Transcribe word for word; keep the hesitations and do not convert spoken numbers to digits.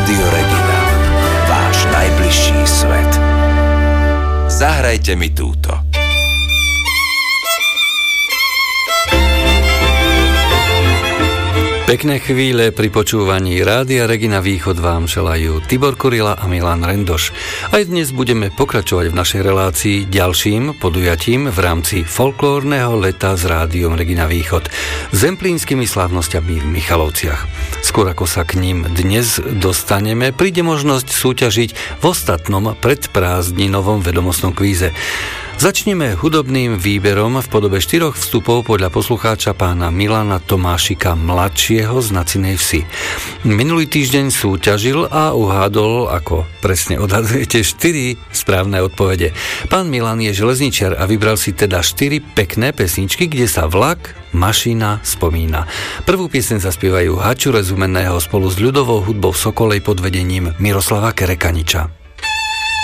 Rádio Regina. Váš najbližší svet. Zahrajte mi túto. Pekné chvíle pri počúvaní Rádia Regina Východ vám želajú Tibor Kurila a Milan Rendoš. Aj dnes budeme pokračovať v našej relácii ďalším podujatím v rámci folklórneho leta s Rádiom Regina Východ s zemplínskymi slávnosťami v Michalovciach. Skôr ako sa k ním dnes dostaneme, príde možnosť súťažiť v ostatnom predprázdninovom vedomostnom kvíze. Začneme hudobným výberom v podobe štyroch vstupov podľa poslucháča pána Milana Tomášika mladšieho z Nacinej Vsi. Minulý týždeň súťažil a uhádol, ako presne odhadujete, štyri správne odpovede. Pán Milan je železničiar a vybral si teda štyri pekné pesničky, kde sa vlak, mašina spomína. Prvú pieseň zaspievajú Hačure z Umenného spolu s ľudovou hudbou Sokolej pod vedením Miroslava Kerekaniča.